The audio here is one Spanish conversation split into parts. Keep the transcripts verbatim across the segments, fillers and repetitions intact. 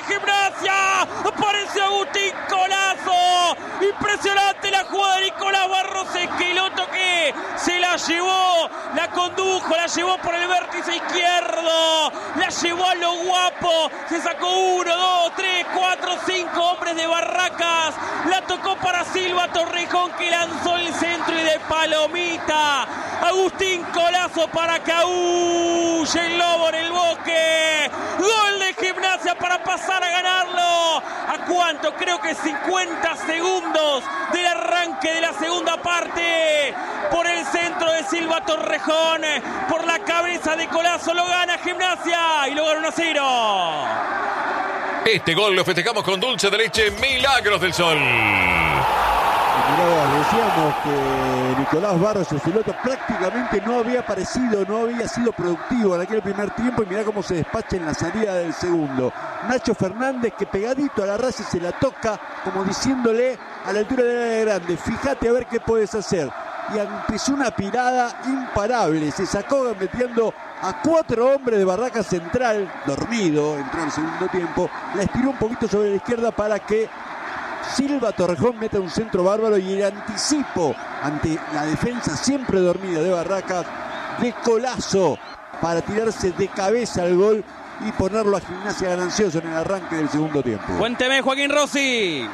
Gimnasia. Apareció Agustín Collazo. Impresionante la jugada de Nicolás Barros Esqueloto, que se la llevó, la condujo, la llevó por el vértice izquierdo, la llevó a lo guapo, se sacó uno, dos, tres, cuatro, cinco hombres de Barracas, la tocó para Silva Torrejón, que lanzó el centro y de palomita. Agustín Collazo para que aúlle el lobo en el bosque. Gol de Gimnasia para pasar a ganarlo. ¿A cuánto? Creo que cincuenta segundos del arranque de la segunda parte. Por el centro de Silva Torrejón, por la cabeza de Collazo, lo gana Gimnasia y lo gana uno a cero. Este gol lo festejamos con dulce de leche Milagros del Sol. Mirá, decíamos que Nicolás Barros Esqueloto prácticamente no había aparecido, no había sido productivo en aquel primer tiempo, y mirá cómo se despacha en la salida del segundo. Nacho Fernández, que pegadito a la raza se la toca, como diciéndole a la altura del área grande, fíjate a ver qué puedes hacer. Y empezó una pirada imparable, se sacó metiendo a cuatro hombres de Barracas Central, dormido, entró en el segundo tiempo, la estiró un poquito sobre la izquierda para que Silva Torrejón mete un centro bárbaro, y el anticipo ante la defensa siempre dormida de Barracas de Collazo para tirarse de cabeza al gol y ponerlo a Gimnasia ganancioso en el arranque del segundo tiempo. Cuénteme, Joaquín Rossi.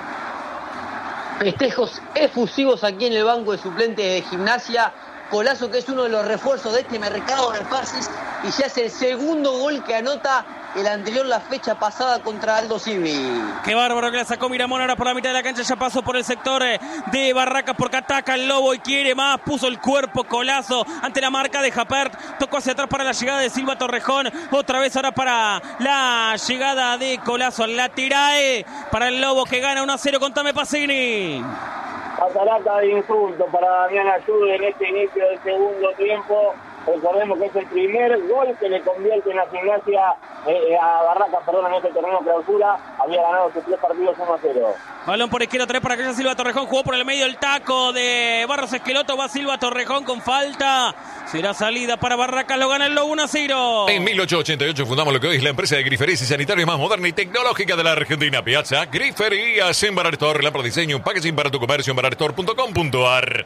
Festejos efusivos aquí en el banco de suplentes de Gimnasia. Collazo, que es uno de los refuerzos de este mercado de pases, y ya es el segundo gol que anota, el anterior la fecha pasada contra Aldo Civi. Qué bárbaro que la sacó Miramón ahora por la mitad de la cancha, ya pasó por el sector de Barracas porque ataca el lobo y quiere más, puso el cuerpo Collazo ante la marca de Japert, tocó hacia atrás para la llegada de Silva Torrejón, otra vez ahora para la llegada de Collazo, la tirae para el lobo que gana uno a cero. Contame, Pacini. Patarata de insulto para Damián Ayude en este inicio del segundo tiempo. Recordemos que es el primer gol que le convierte en la Gimnasia eh, a Barracas, perdón, en este torneo clausura. Había ganado sus tres partidos uno a cero. Balón por izquierda, tres para aquella Silva Torrejón, jugó por el medio el taco de Barros Esqueloto, va Silva Torrejón con falta. Será salida para Barracas, lo gana el Lobo uno a cero. En mil ochocientos ochenta y ocho fundamos lo que hoy es la empresa de griferías y sanitarios más moderna y tecnológica de la Argentina. Piazza Griferías en Barartor, lámpara diseño, un packaging para tu comercio en barartor punto com punto ar.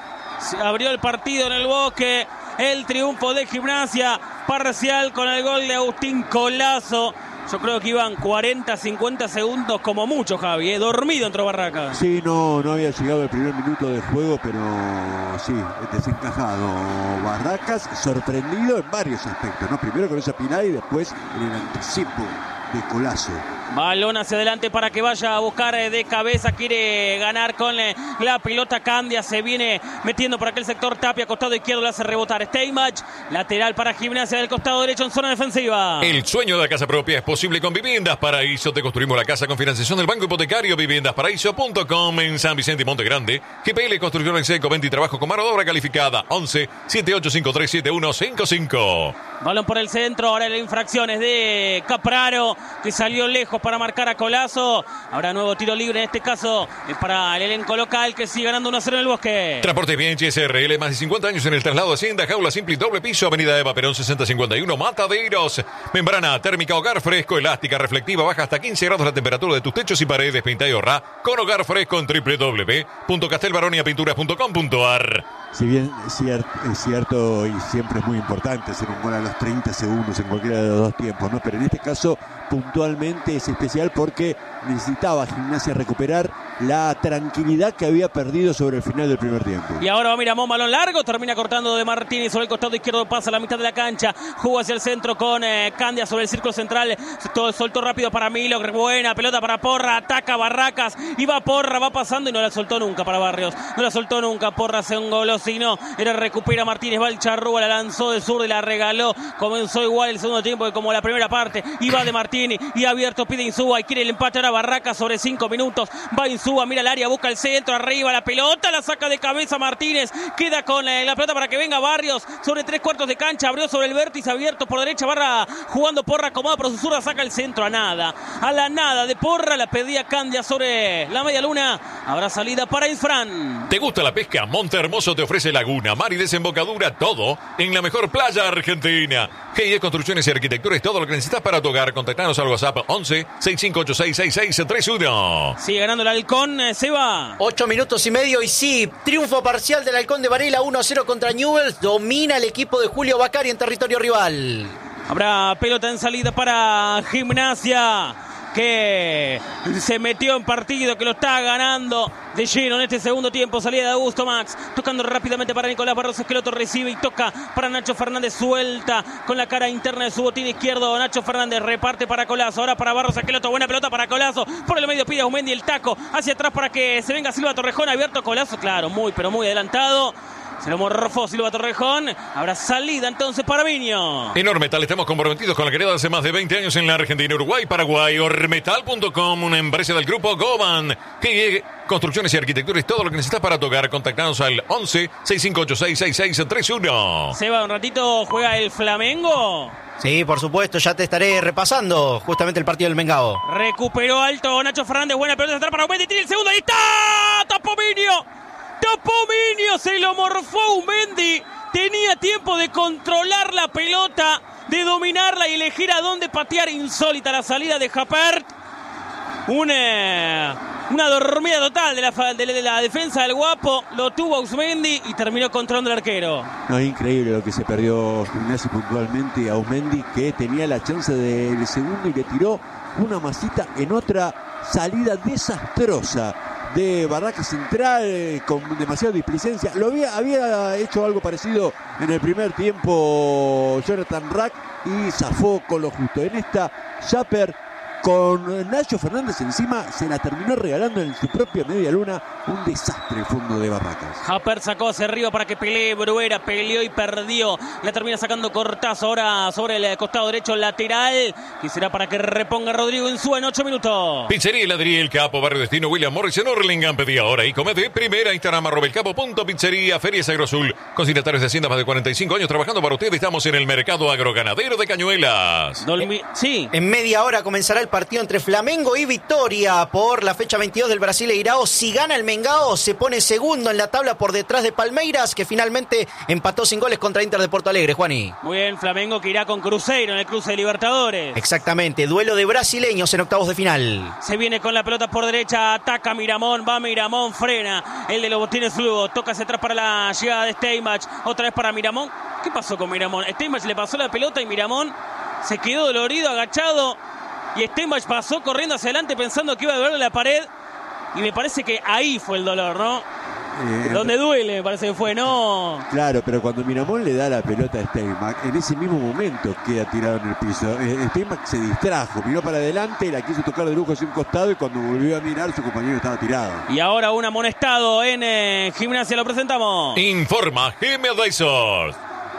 Se abrió el partido en el Bosque, el triunfo de Gimnasia, parcial con el gol de Agustín Collazo. Yo creo que iban cuarenta, cincuenta segundos como mucho, Javi, ¿eh? Dormido entró Barracas. Sí, no, no había llegado el primer minuto de juego, pero sí, desencajado. Barracas sorprendido en varios aspectos, ¿no? Primero con esa pirada y después en el anticipo de Collazo. Balón hacia adelante para que vaya a buscar de cabeza, quiere ganar con la pelota Candia, se viene metiendo por aquel sector Tapia, costado izquierdo, le hace rebotar Steinbach, lateral para Gimnasia del costado derecho en zona defensiva. El sueño de la casa propia es posible con Viviendas Paraíso. Te construimos la casa con financiación del Banco Hipotecario, viviendas paraíso punto com en San Vicente y Monte Grande. G P L Construcción en Seco, venta y trabajo con mano de obra calificada. once, setenta y ocho cincuenta y tres, setenta y uno cincuenta y cinco. Balón por el centro, ahora la infracción es de Capraro, que salió lejos para marcar a Collazo. Ahora nuevo tiro libre, en este caso es para el elenco local, que sigue ganando uno a cero en el Bosque. Transportes Bien S R L, más de cincuenta años en el traslado de Hacienda, jaula simple y doble piso, avenida Eva Perón sesenta cincuenta y uno, Mataderos. Membrana térmica Hogar Fresco, elástica, reflectiva, baja hasta quince grados la temperatura de tus techos y paredes, pinta y ahorra con Hogar Fresco en doble u doble u doble u punto castelbaronia pinturas punto com punto ar. Si bien es cierto, es cierto y siempre es muy importante hacer un gol a los treinta segundos en cualquiera de los dos tiempos, ¿no? Pero en este caso puntualmente es especial porque necesitaba Gimnasia recuperar la tranquilidad que había perdido sobre el final del primer tiempo. Y ahora va Miramón, balón largo, termina cortando de Martínez sobre el costado izquierdo, pasa a la mitad de la cancha, jugó hacia el centro con eh, Candia sobre el círculo central, todo, soltó rápido para Milo, buena pelota para Porra, ataca Barracas, y va Porra, va pasando y no la soltó nunca para Barrios, no la soltó nunca, Porra hace un golosino, era recupera Martínez, va el Charrúa, la lanzó de zurda y la regaló, comenzó igual el segundo tiempo que como la primera parte, y va de Martínez, y abierto pide Insúa, y quiere el empate ahora Barracas sobre cinco minutos, va Insúa, mira el área, busca el centro, arriba la pelota, la saca de cabeza Martínez, queda con eh, la pelota para que venga Barrios, sobre tres cuartos de cancha, abrió sobre el vértice, abierto por derecha, Barra jugando Porra, acomodado por su zurda, saca el centro a nada, a la nada de Porra, la pedía Candia sobre la media luna, habrá salida para Infran. ¿Te gusta la pesca? Monte Hermoso te ofrece laguna, mar y desembocadura, todo en la mejor playa argentina. G I E Construcciones y Arquitectura es todo lo que necesitas para tu hogar. Contactanos al WhatsApp once, sesenta y cinco ochenta y seis, sesenta y seis treinta y uno. Sigue ganando el Halcón, eh, Seba. Ocho minutos y medio y sí, triunfo parcial del Halcón de Varela, uno a cero contra Newell's. Domina el equipo de Julio Bacari en territorio rival. Habrá pelota en salida para Gimnasia, que se metió en partido, que lo está ganando de lleno en este segundo tiempo. Salida de Augusto Max, tocando rápidamente para Nicolás Barros Esqueloto, recibe y toca para Nacho Fernández, suelta con la cara interna de su botín izquierdo. Nacho Fernández reparte para Colazo, ahora para Barros Esqueloto, buena pelota para Colazo, por el medio pide a Aumendi el taco, hacia atrás para que se venga Silva Torrejón, abierto Colazo, claro, muy pero muy adelantado. Se lo morfó Silva Torrejón. Habrá salida entonces para Viño. En Ormetal estamos comprometidos con la querida hace más de veinte años en la Argentina, Uruguay, Paraguay. Ormetal punto com, una empresa del grupo Goban. Que Construcciones y Arquitectura es todo lo que necesitas para tocar. Contactanos al once, sesenta y cinco ochenta y seis, sesenta y seis treinta y uno. Seba, un ratito juega el Flamengo. Sí, por supuesto, ya te estaré repasando justamente el partido del Mengao. Recuperó alto Nacho Fernández, buena pelota atrás para Aumendi, tiene el segundo, ahí está. Tapó Viño. Tapó Miño, se lo morfó Aumendi. Tenía tiempo de controlar la pelota, de dominarla y elegir a dónde patear. Insólita la salida de Japert. Una, una dormida total de la, de, la, de la defensa del Guapo. Lo tuvo Aumendi y terminó controlando el arquero. No, es increíble lo que se perdió Gimnasia puntualmente. Aumendi, que tenía la chance del segundo y le tiró una masita en otra salida desastrosa de Barraca Central, eh, con demasiada displicencia. Lo había, había hecho algo parecido en el primer tiempo Jonathan Rack y zafó con lo justo. En esta, Japper con Nacho Fernández encima se la terminó regalando en su propia media luna. Un desastre el fondo de Barracas. Japper sacó hacia arriba para que pelee Bruera, peleó y perdió. La termina sacando Cortazo ahora sobre el costado derecho lateral, que será para que reponga Rodrigo Insúa en ocho minutos. Pizzería Heladería El Capo, Barrio Destino, William Morris en Orlingham. Pedí ahora y come de primera. Instagram arroba el capo punto pizzería. Ferias Agrosul, consignatarios de Hacienda más de cuarenta y cinco años trabajando para ustedes. Estamos en el mercado agroganadero de Cañuelas. Dolmi- sí. En media hora comenzará el partido entre Flamengo y Vitória por la fecha veintidós del Brasileirao. Si gana el Mengao, se pone segundo en la tabla por detrás de Palmeiras, que finalmente empató sin goles contra Inter de Porto Alegre, Juani. Muy bien, Flamengo que irá con Cruzeiro en el cruce de Libertadores. Exactamente, duelo de brasileños en octavos de final. Se viene con la pelota por derecha, ataca Miramón, va Miramón, frena. El de los botines luego, toca hacia atrás para la llegada de Steinbach. Otra vez para Miramón. ¿Qué pasó con Miramón? Steinbach le pasó la pelota y Miramón se quedó dolorido, agachado. Y Steinbach pasó corriendo hacia adelante pensando que iba a dolerle la pared. Y me parece que ahí fue el dolor, ¿no? Eh, Donde duele, me parece que fue, ¿no? Claro, pero cuando Miramón le da la pelota a Steinbach, en ese mismo momento queda tirado en el piso. Eh, Steinbach se distrajo, miró para adelante, la quiso tocar de lujo hacia un costado y cuando volvió a mirar su compañero estaba tirado. Y ahora un amonestado en eh, Gimnasia, lo presentamos. Informa G M Advisors.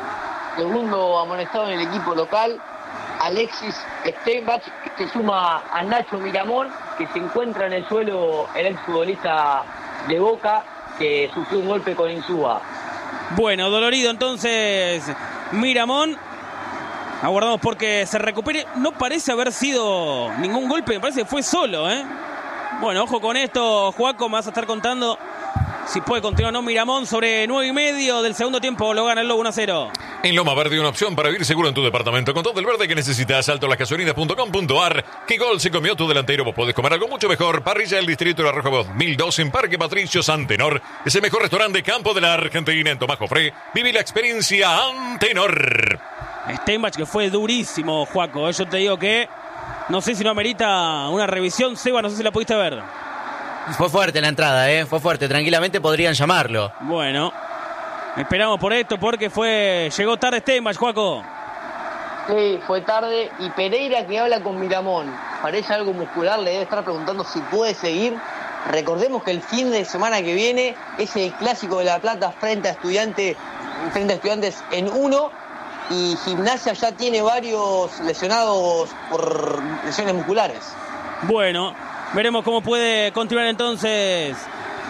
Segundo amonestado en el equipo local, Alexis Steinbach, que suma a Nacho Miramón, que se encuentra en el suelo el exfutbolista de Boca, que sufrió un golpe con Insúa. Bueno, dolorido entonces Miramón. Aguardamos porque se recupere. No parece haber sido ningún golpe, me parece que fue solo, ¿eh? Bueno, ojo con esto, Juaco, me vas a estar contando si puede continuar o no Miramón. Sobre nueve y medio del segundo tiempo lo gana el Lobo uno a cero. En Loma Verde, una opción para vivir seguro en tu departamento con todo el verde que necesitas. Alto las gasolinas punto com punto ar. ¿Qué gol se comió tu delantero? Vos podés comer algo mucho mejor. Parrilla del Distrito de La Roja dos mil dos en Parque Patricio Antenor. Es el mejor restaurante de campo de la Argentina. En Tomás Jofré, viví la experiencia Antenor. Steinbach, que fue durísimo, Juaco. Yo te digo que no sé si no amerita una revisión. Seba, no sé si la pudiste ver. Fue fuerte la entrada, ¿eh? Fue fuerte. Tranquilamente podrían llamarlo. Bueno, esperamos por esto porque fue llegó tarde Steinbach, Juaco. Sí, fue tarde. Y Pereira, que habla con Miramón, parece algo muscular, le debe estar preguntando si puede seguir. Recordemos que el fin de semana que viene es el Clásico de La Plata frente a Estudiantes, frente a Estudiantes en uno. Y Gimnasia ya tiene varios lesionados por lesiones musculares. Bueno, veremos cómo puede continuar entonces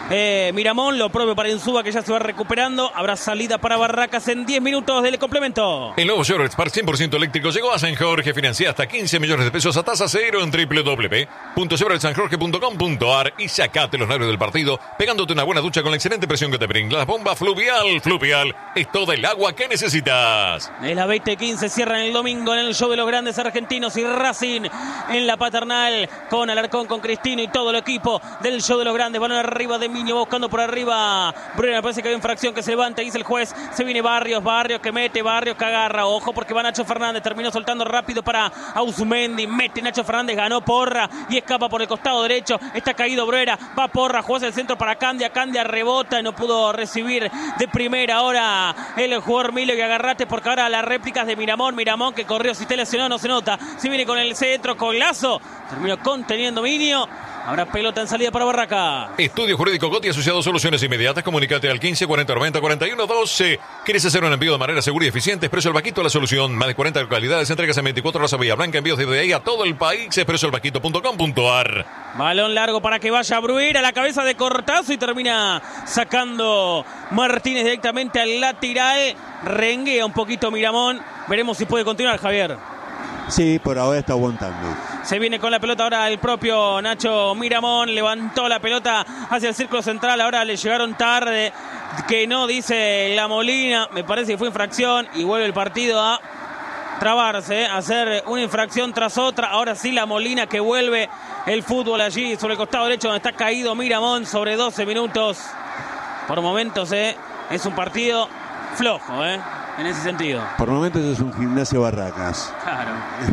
eh, Miramón, lo propio para Insúa, que ya se va recuperando. Habrá salida para Barracas en diez minutos del complemento. El nuevo Chevrolet Spark cien por ciento eléctrico llegó a San Jorge. Financia hasta quince millones de pesos a tasa cero en doble u doble u doble u punto chevrolet san jorge punto com punto a r y sacate los nervios del partido pegándote una buena ducha con la excelente presión que te brinda la bomba Fluvial. Fluvial es toda el agua que necesitas. Es la veinte quince, cierran el domingo en el show de los grandes argentinos y Racing en la Paternal con Alarcón, con Cristino y todo el equipo del show de los grandes. Balón arriba de Miño, buscando por arriba Bruera, parece que hay infracción, que se levanta, dice el juez. Se viene Barrios, Barrios que mete, Barrios que agarra, ojo porque va Nacho Fernández, terminó soltando rápido para Ausmendi, mete Nacho Fernández, ganó Porra y escapa por el costado derecho. Está caído Bruera, va Porra, juega el centro para Candia, Candia rebota y no pudo recibir de primera. Ahora el jugador Milo y agarrate porque ahora las réplicas de Miramón, Miramón que corrió, si está lesionado no se nota, si viene con el centro, con Lazo, terminó conteniendo Minio. Habrá pelota en salida para Barraca. Estudio Jurídico Goti asociado a Soluciones Inmediatas. Comunícate al quince cuarenta noventa cuarenta y uno doce. ¿Quieres hacer un envío de manera segura y eficiente? Expreso El Vaquito, la solución. Más de cuarenta localidades, entregas en veinticuatro horas a Villa Blanca. Envíos desde ahí a todo el país. expreso el vaquito punto com punto a r. Balón largo para que vaya Bruera a la cabeza de Cortazo y termina sacando Martínez directamente al lateral. Renguea un poquito Miramón. Veremos si puede continuar, Javier. Sí, por ahora está aguantando. Se viene con la pelota ahora el propio Nacho Miramón. Levantó la pelota hacia el círculo central. Ahora le llegaron tarde. Que no, dice La Molina. Me parece que fue infracción. Y vuelve el partido a trabarse, a hacer una infracción tras otra. Ahora sí La Molina, que vuelve el fútbol allí sobre el costado derecho donde está caído Miramón sobre doce minutos. Por momentos eh, es un partido flojo, ¿eh? En ese sentido. Por momentos es un Gimnasia Barracas. Claro.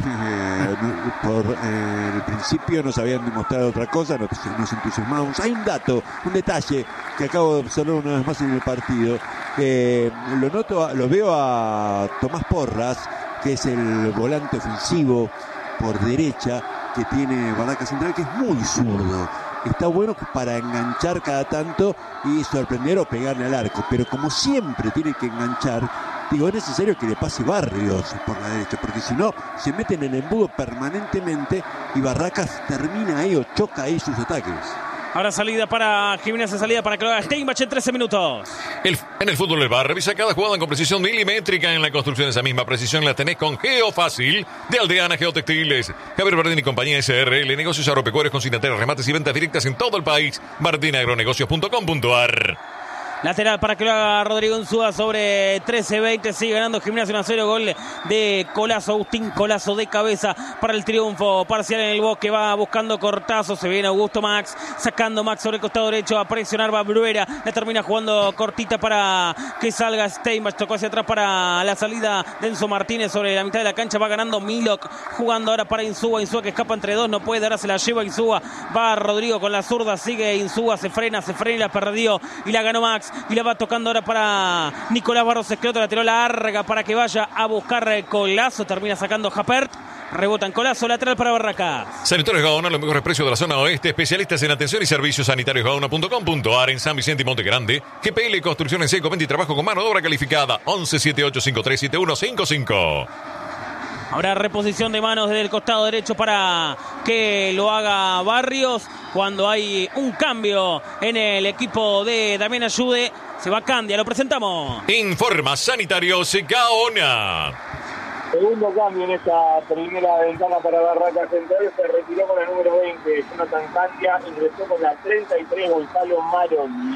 Por eh, el principio nos habían demostrado otra cosa, nos, nos entusiasmamos. Hay un dato, un detalle que acabo de observar una vez más en el partido. Eh, lo noto, lo veo a Tomás Porras, que es el volante ofensivo por derecha que tiene Barracas Central, que es muy zurdo. Está bueno para enganchar cada tanto y sorprender o pegarle al arco, pero como siempre tiene que enganchar, digo, es necesario que le pase Barrios por la derecha, porque si no, se meten en el embudo permanentemente y Barracas termina ahí o choca ahí sus ataques. Ahora salida para Gimnasia, salida para que lo haga Steinbach en trece minutos. El, en el fútbol del bar, revisa cada jugada con precisión milimétrica. En la construcción esa misma precisión la tenés con Geofácil de Aldeana Geotextiles. Javier Bardini y compañía S R L, negocios agropecuarios, consignatarios, remates y ventas directas en todo el país. bardini agronegocios punto com punto a r. Lateral para que lo haga Rodrigo Insúa sobre trece veinte. Sigue ganando Gimnasia uno a cero. Gol de Colazo, Agustín Colazo de cabeza para el triunfo parcial en el Bosque. Va buscando Cortazo. Se viene Augusto Max. Sacando Max sobre el costado derecho. A presionar va Bruera. La termina jugando cortita para que salga Steinbach. Tocó hacia atrás para la salida de Enzo Martínez sobre la mitad de la cancha. Va ganando Milok. Jugando ahora para Insúa. Insúa que escapa entre dos. No puede. Ahora se la lleva Insúa. Va Rodrigo con la zurda. Sigue Insúa. Se frena. Se frena y la perdió. Y la ganó Max. Y la va tocando ahora para Nicolás Barros Esqueloto. La tiró larga para que vaya a buscar Colazo. Termina sacando Japert. Rebota en Colazo. Lateral para Barracas. Sanitarios Gaona, los mejores precios de la zona oeste. Especialistas en atención y servicios. sanitarios gaona punto com punto a r. En San Vicente y Monte Grande. G P L, construcción en seco, venta y trabajo con mano de obra calificada. once siete ocho cinco tres siete uno cinco cinco. Ahora reposición de manos desde el costado derecho para que lo haga Barrios. Cuando hay un cambio en el equipo de Damián Ayude, se va Candia, lo presentamos. Informa Sanitarios Gaona. Segundo cambio en esta primera ventana para Barracas Central. Se retiró con la número veinte, Jonathan Candia. Ingresó con la treinta y tres, Gonzalo Maroni.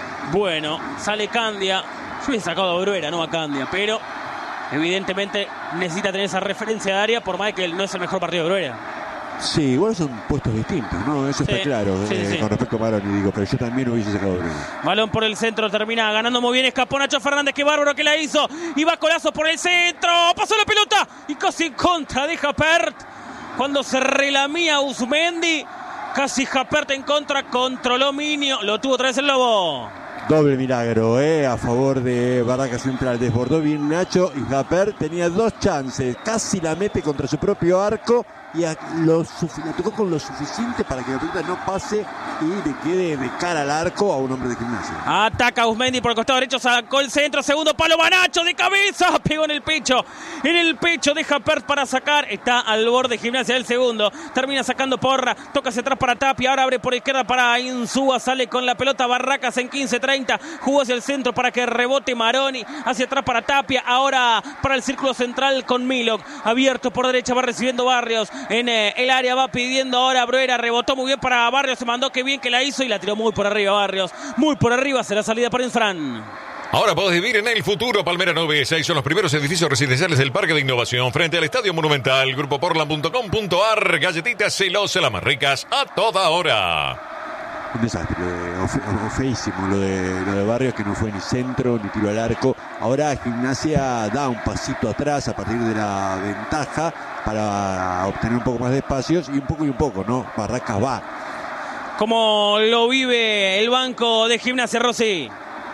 Bueno, sale Candia. Yo he sacado a Bruera, no a Candia, pero evidentemente necesita tener esa referencia de área, por más que no es el mejor partido de Bruera. Sí, igual son puestos distintos, ¿no? Eso sí, está claro. Sí, eh, sí. Con respecto a Maroni, digo, pero yo también hubiese sacado Bruno. Balón por el centro, termina ganando muy bien. Escapó Nacho Fernández, qué bárbaro que la hizo. Y va Colazo por el centro. Pasó la pelota y casi en contra de Japert. Cuando se relamía Uzmendi, casi Japert en contra. Controló Minio. Lo tuvo otra vez el Lobo. Doble milagro eh, a favor de Barracas Central. Desbordó bien Nacho y Japer tenía dos chances. Casi la mete contra su propio arco y a lo sufi- la tocó con lo suficiente para que la pelota no pase y le quede de cara al arco a un hombre de Gimnasia. Ataca Usmendi por el costado derecho, sacó el centro, segundo palo, va Nacho de cabeza, pegó en el pecho, en el pecho de Japer para sacar, está al borde Gimnasia del segundo, termina sacando Porra, toca hacia atrás para Tapia, ahora abre por izquierda para Insúa, sale con la pelota Barracas en quince treinta, jugó hacia el centro para que rebote Maroni, hacia atrás para Tapia, ahora para el círculo central con Milok, abierto por derecha, va recibiendo Barrios, en eh, el área va pidiendo ahora Bruera, rebotó muy bien para Barrios, se mandó que bien que la hizo y la tiró muy por arriba Barrios, muy por arriba, será salida para Infran. Ahora podés vivir en el futuro. Palmera nueve seis son los primeros edificios residenciales del Parque de Innovación frente al Estadio Monumental. Grupo Portland punto com punto a r. Galletitas Celosa, las más ricas a toda hora. Un desastre, lo de, o, feísimo lo de, lo de Barrios, que no fue ni centro ni tiro al arco. Ahora Gimnasia da un pasito atrás a partir de la ventaja para obtener un poco más de espacios y un poco y un poco, ¿no? Barracas va. ¿Cómo lo vive el banco de Gimnasia, Rossi?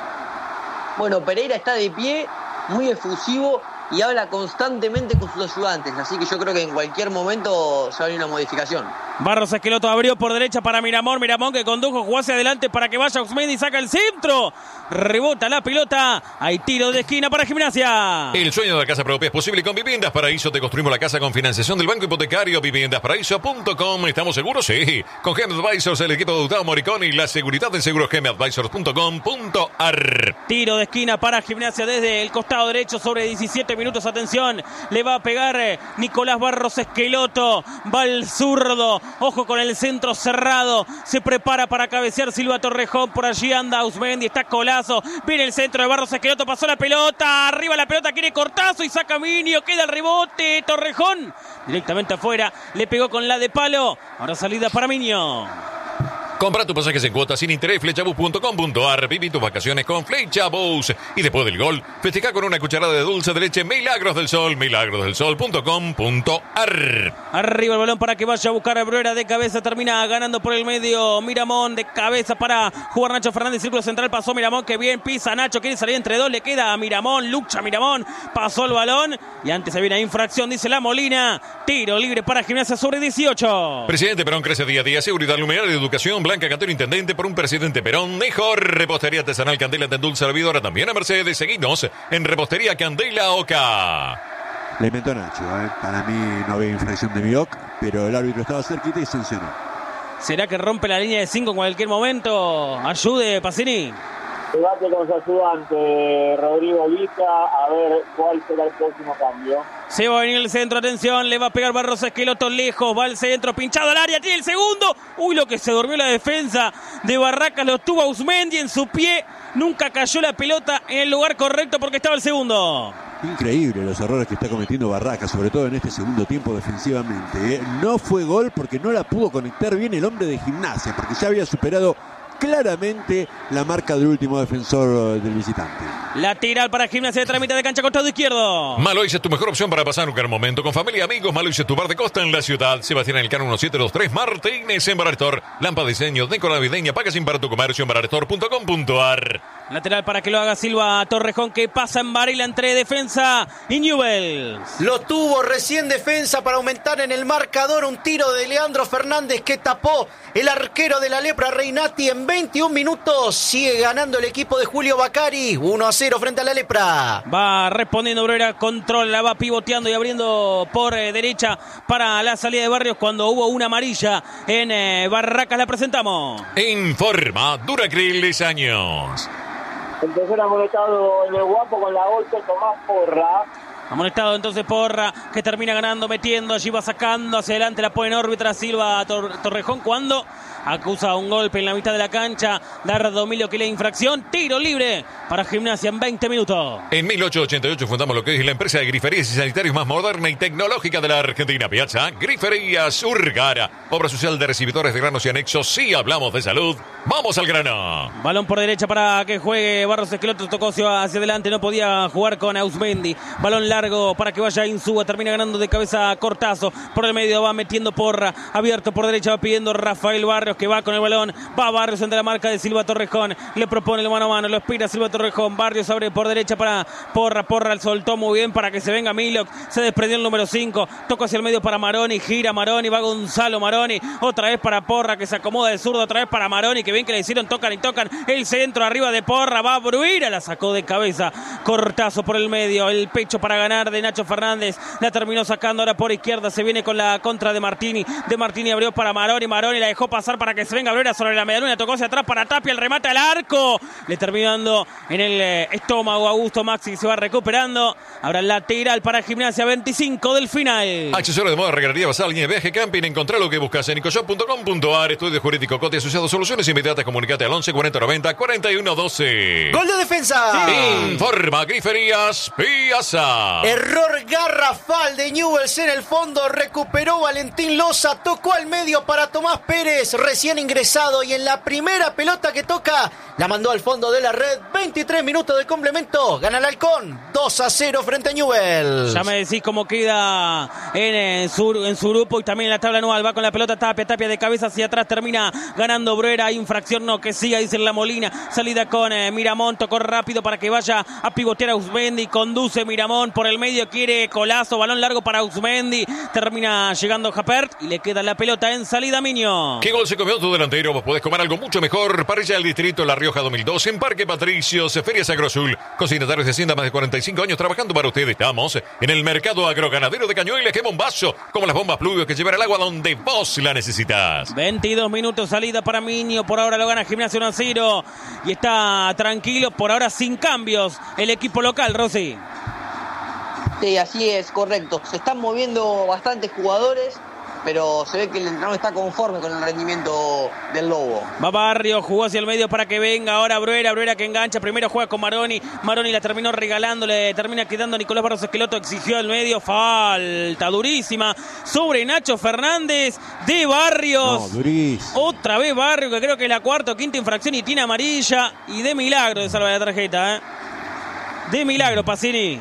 Bueno, Pereira está de pie, muy efusivo y habla constantemente con sus ayudantes, así que yo creo que en cualquier momento se va a venir una modificación. Barros Esqueloto abrió por derecha para Miramón, Miramón que condujo, jugó hacia adelante para que vaya Usmendi, saca el centro, rebota la pelota, hay tiro de esquina para Gimnasia. El sueño de la casa propia es posible con Viviendas Paraíso. Te construimos la casa con financiación del Banco Hipotecario. Viviendas Paraíso punto com. ¿Estamos seguros? Sí. Con G M Advisors, el equipo de Gustavo Moricón y la seguridad del seguro G M Advisors punto com punto a r. Tiro de esquina para Gimnasia desde el costado derecho sobre diecisiete minutos. Atención, le va a pegar eh, Nicolás Barros Esqueloto, va el zurdo. Ojo con el centro cerrado. Se prepara para cabecear Silva Torrejón. Por allí anda Usmendi. Está Colazo. Viene el centro de Barros Esqueloto. Pasó la pelota. Arriba la pelota. Quiere Cortazo y saca Minio. Queda el rebote. Torrejón directamente afuera. Le pegó con la de palo. Ahora salida para Minio. Compra tus pasajes en cuotas sin interés. Flechabus punto com punto a r. Viví tus vacaciones con Flechabus. Y después del gol, festeja con una cucharada de dulce de leche Milagros del Sol. milagros del sol punto com punto a r. Arriba el balón para que vaya a buscar a Bruera de cabeza. Termina ganando por el medio Miramón de cabeza para jugar Nacho Fernández. Círculo central pasó Miramón. Que bien pisa Nacho. Quiere salir entre dos. Le queda a Miramón. Lucha Miramón. Pasó el balón. Y antes había una infracción. Dice la Molina. Tiro libre para Gimnasia sobre dieciocho. Presidente Perón crece día a día. Seguridad, luminaria y educación. Blanca Cantero, intendente por un presidente Perón. Mejor repostería artesanal Candela Tendul, servidora también a Mercedes. Seguinos en Repostería Candela Oca. Le inventó Nacho, ¿eh? Para mí no había infracción de Mioc, pero el árbitro estaba cerquita y sancionó. ¿Será que rompe la línea de cinco en cualquier momento? Ayude, Pacini. Debate con su ayudante Rodrigo Lita, a ver cuál será el próximo cambio. Se va a venir el centro, atención, le va a pegar Barros Esqueloto lejos, va al centro, pinchado al área, tiene el segundo. Uy, lo que se durmió la defensa de Barracas, lo tuvo a Usmendi en su pie, nunca cayó la pelota en el lugar correcto porque estaba el segundo. Increíble los errores que está cometiendo Barracas, sobre todo en este segundo tiempo defensivamente, ¿eh? No fue gol porque no la pudo conectar bien el hombre de Gimnasia, porque ya había superado claramente la marca del último defensor del visitante. Lateral para Gimnasia de trámite de cancha, costado izquierdo. Malois es tu mejor opción para pasar un gran momento con familia y amigos. Malois es tu bar de costa en la ciudad. Sebastián Elcano uno siete dos tres Martínez en Barator. Lámpara diseño, decora navideña, paga sin para tu comercio en barator punto com punto a r. Lateral para que lo haga Silva Torrejón, que pasa en Varela entre defensa y Newells. Lo tuvo recién defensa para aumentar en el marcador. Un tiro de Leandro Fernández que tapó el arquero de la Lepra Reinati en veintiún minutos. Sigue ganando el equipo de Julio Bacari. uno a cero frente a la Lepra. Va respondiendo Bruera, controla, va pivoteando y abriendo por eh, derecha para la salida de Barrios cuando hubo una amarilla en eh, Barracas. La presentamos. Informa Duracril diez años. El tercer amonestado en el Guapo con la golpe Tomás Porra. Amonestado entonces Porra, que termina ganando, metiendo, allí va sacando hacia adelante, la pone en órbita Silva Tor- Torrejón cuando acusa un golpe en la mitad de la cancha. Dardo Milio que le infracción, tiro libre para Gimnasia en veinte minutos. En mil ochocientos ochenta y ocho fundamos lo que es la empresa de griferías y sanitarios más moderna y tecnológica de la Argentina. Piazza Griferías Urgara, obra social de recibidores de granos y anexos. Si hablamos de salud, vamos al grano. Balón por derecha para que juegue Barros Esqueloto, tocó hacia, hacia adelante, no podía jugar con Ausmendi. Balón largo para que vaya Insúa, termina ganando de cabeza Cortazo. Por el medio va metiendo Porra, abierto por derecha va pidiendo Rafael Barrios, Barrios que va con el balón. Va Barrios entre la marca de Silva Torrejón. Le propone el mano a mano. Lo espera Silva Torrejón. Barrios abre por derecha para Porra. Porra soltó muy bien para que se venga Milok. Se desprendió el número cinco. Toca hacia el medio para Maroni. Gira Maroni. Va Gonzalo Maroni. Otra vez para Porra que se acomoda de zurdo. Otra vez para Maroni. Que bien que le hicieron. Tocan y tocan. El centro arriba de Porra. Va Bruira. La sacó de cabeza. Cortazo por el medio. El pecho para ganar de Nacho Fernández. La terminó sacando ahora por izquierda. Se viene con la contra de Martini. De Martini abrió para Maroni. Maroni la dejó pasar para que se venga Bruira sobre la medialuna. Tocó hacia atrás para Tapia. El remate al arco. Le terminó dando en el eh, estómago Augusto Maxi, que se va recuperando. Ahora el lateral para Gimnasia, veinticinco del final. Accesorio de moda, regalaría basal, línea de viaje, camping. Encontrá lo que buscas en ecoshop punto com punto ar. Estudio jurídico, Cote Asociados, soluciones inmediatas. Comunicate al once cuarenta noventa cuarenta y uno doce. Gol de defensa. Sí. Informa Griferías Piazza. Error garrafal de Newell's en el fondo. Recuperó Valentín Loza. Tocó al medio para Tomás Pérez, recién ingresado. Y en la primera pelota que toca, la mandó al fondo de la red. veintitrés minutos de complemento. Gana el Halcón. dos a cero frente a Newell's. Ya me decís cómo queda en, en, su, en su grupo y también en la tabla anual. Va con la pelota Tapia. Tapia de cabeza hacia atrás. Termina ganando Bruera. Infracción no, que siga, dice La Molina. Salida con eh, Miramón. Tocó rápido para que vaya a pivotear a Uzmendi. Conduce Miramón por el medio. Quiere Colazo. Balón largo para Uzmendi. Termina llegando Japert y le queda la pelota en salida Miño. ¿Qué gol se comió tu delantero? Vos podés comer algo mucho mejor. Parrilla del Distrito La Rioja dos mil dos en Parque Patricios, Ferias Agrosul. Cocinatarios de Hacienda, más de cuarenta y cinco años trabajando para ustedes. Estamos en el mercado agroganadero de Cañuelas. ¡Qué bombazo! Como las bombas Pluvio que llevan el agua donde vos la necesitas. veintidós minutos, salida para Miño. Por ahora lo gana Gimnasia uno a cero. Y está tranquilo, por ahora sin cambios, el equipo local, Rosy. Sí, así es, correcto. Se están moviendo bastantes jugadores, pero se ve que el entrenador está conforme con el rendimiento del Lobo. Va Barrio, jugó hacia el medio para que venga ahora Bruera, Bruera que engancha, primero juega con Maroni, Maroni la terminó regalando, le termina quedando Nicolás Barros Esqueloto, exigió el medio, falta durísima sobre Nacho Fernández de Barrios. No, durísimo. Otra vez Barrio, que creo que es la cuarta o quinta infracción y tiene amarilla, y de milagro de salva la tarjeta, ¿eh? De milagro, Pacini.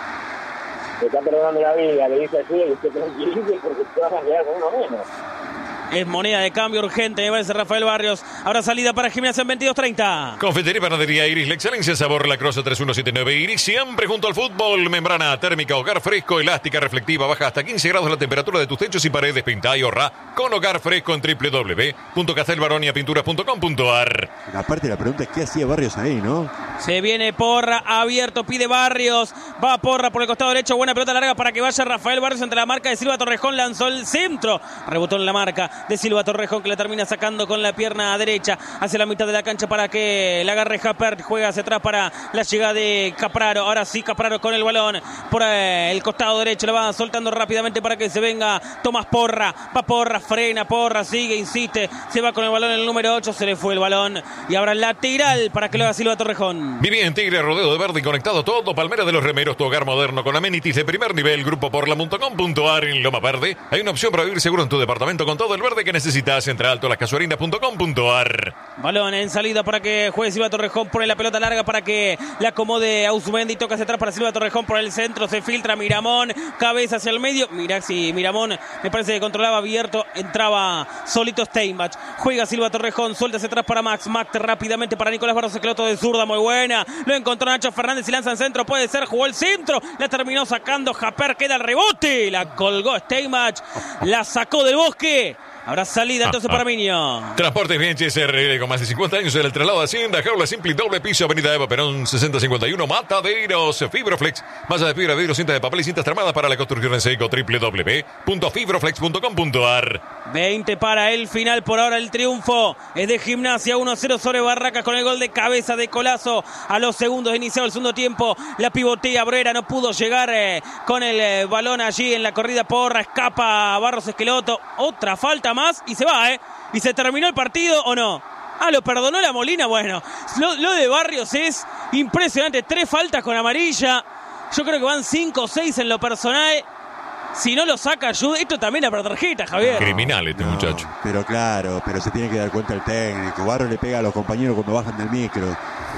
Se está perdonando la vida, le dice así, que usted tranquilice porque te vas a quedar con uno menos. Es moneda de cambio urgente, me parece Rafael Barrios. Ahora salida para Gimnasia en veintidós treinta. Confitería y Panadería Iris, la excelencia, sabor, la Croce tres uno siete nueve. Iris, siempre junto al fútbol. Membrana térmica, hogar fresco, elástica, reflectiva, baja hasta quince grados la temperatura de tus techos y paredes. Pintá y ahorrá con hogar fresco en doble u doble u doble u punto castelbaronia pinturas punto com punto ar. Aparte la pregunta es qué hacía Barrios ahí, ¿no? Se viene Porra, abierto, pide Barrios. Va Porra por el costado derecho, buena pelota larga para que vaya Rafael Barrios entre la marca de Silva Torrejón. Lanzó el centro, rebotó en la marca de Silva Torrejón, que la termina sacando con la pierna derecha hacia la mitad de la cancha para que la agarre Japert. Juega hacia atrás para la llegada de Capraro. Ahora sí, Capraro con el balón por eh, el costado derecho. La va soltando rápidamente para que se venga Tomás Porra. Va Porra, frena Porra, sigue, insiste. Se va con el balón el número ocho. Se le fue el balón. Y ahora lateral para que lo haga Silva Torrejón. Viví en Tigre, rodeo de verde y conectado todo. Palmera de los Remeros, tu hogar moderno con amenities de primer nivel. Grupo porla punto com punto ar en Loma Verde. Hay una opción para vivir seguro en tu departamento con todo el verde que necesitas. Entre alto las casuarinas punto com punto ar. Balón en salida para que juegue Silva Torrejón. Pone la pelota larga para que la acomode a Uzmendi. Toca hacia atrás para Silva Torrejón por el centro. Se filtra Miramón. Cabeza hacia el medio. Mira si Miramón me parece que controlaba abierto. Entraba solito Steinbach. Juega Silva Torrejón. Suelta hacia atrás para Max. Max rápidamente para Nicolás Barros Esqueloto de zurda. Muy buena. Lo encontró Nacho Fernández y lanza en centro. Puede ser. Jugó el centro. La terminó sacando Japer. Queda el rebote. La colgó Steinbach. La sacó del bosque. Ahora salida entonces para Miño. Transportes Bien H S R L con más de cincuenta años en el traslado de Hacienda. Jaula simple y doble piso, Avenida Eva Perón sesenta cincuenta y uno, Mataderos. Fibroflex, masa de fibra, vidrio, cintas de papel y cintas tramadas para la construcción en seco. doble u doble u doble u punto fibroflex punto com punto ar. veinte para el final. Por ahora el triunfo es de Gimnasia uno a cero sobre Barracas con el gol de cabeza de Colazo a los segundos de iniciado el segundo tiempo. La pivotea Bruera, no pudo llegar eh, con el eh, balón allí en la corrida. Porra, escapa Barros Esqueloto. Otra falta más y se va, ¿eh? ¿Y se terminó el partido o no? Ah, lo perdonó La Molina. Bueno, lo, lo de Barrios es impresionante. Tres faltas con amarilla. Yo creo que van cinco o seis en lo personal. Si no lo saca ayuda. Esto también es para tarjeta, Javier. Criminal este no, muchacho. Pero claro, pero se tiene que dar cuenta el técnico. Barrios le pega a los compañeros cuando bajan del micro.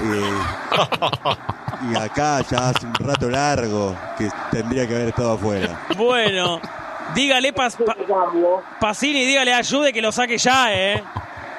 Eh, y acá ya hace un rato largo que tendría que haber estado afuera. Bueno, dígale Pas, pa, Pacini, dígale ayude que lo saque ya, eh.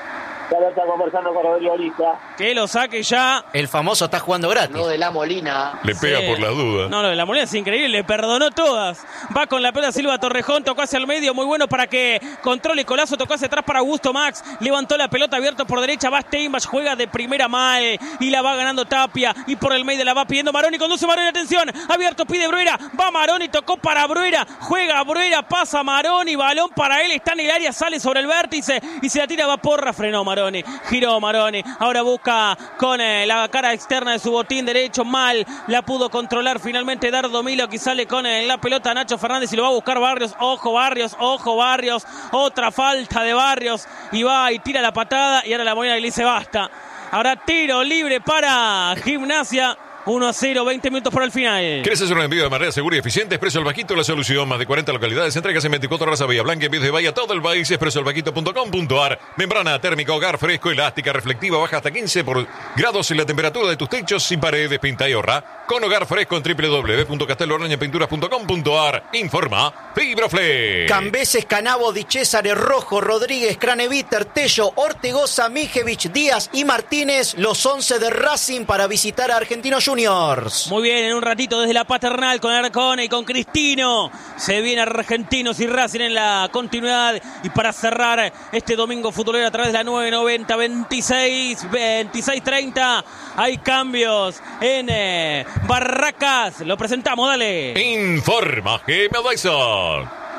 Ya lo está conversando con Rodrigo Lista. Que lo saque ya. El famoso está jugando gratis. No de la Molina. Le pega Sí. por las dudas. No, lo de la Molina es increíble, le perdonó todas. Va con la pelota Silva Torrejón, tocó hacia el medio, muy bueno para que controle Colazo, tocó hacia atrás para Augusto Max, levantó la pelota abierto por derecha, va Steinbach, juega de primera mal y la va ganando Tapia y por el medio la va pidiendo Maroni, conduce Maroni, atención, abierto pide Bruera, va Maroni, tocó para Bruera, juega Bruera, pasa Maroni, balón para él, está en el área, sale sobre el vértice y se la tira, va Porra, frenó Maroni, giró Maroni, ahora busca con eh, la cara externa de su botín derecho, mal, la pudo controlar finalmente Dardo Milo, que sale con eh, la pelota Nacho Fernández y lo va a buscar Barrios, ojo Barrios, ojo Barrios, otra falta de Barrios y va y tira la patada y ahora la Molina le dice basta. Ahora tiro libre para Gimnasia. uno a cero, veinte minutos para el final. ¿Quieres hacer un envío de manera segura y eficiente? Expreso El Vaquito, la solución. Más de cuarenta localidades, entregas en veinticuatro horas a Bahía Blanca, envíos de Bahía, todo el país. expreso el vaquito punto com punto a r. Membrana térmica, hogar, fresco, elástica, reflectiva, baja hasta quince por grados en la temperatura de tus techos sin paredes, pinta y ahorra. Con hogar fresco en doble u doble u doble u punto castelo ordoñez pinturas punto com punto a r. Informa Fibroflex. Cambeses, Canabo, Di Cesare, Rojo, Rodríguez, Craneviter, Tello, Ortegoza, Mijevich, Díaz y Martínez, los once de Racing para visitar a Argentinos Juniors. Muy bien, en un ratito desde la Paternal con Arcone y con Cristino. Se viene Argentinos y Racing en la continuidad. Y para cerrar este domingo futbolero a través de la nueve noventa, veintiséis, veintiséis treinta, hay cambios en eh, Barracas. Lo presentamos, dale. Informa Gemma Dyson.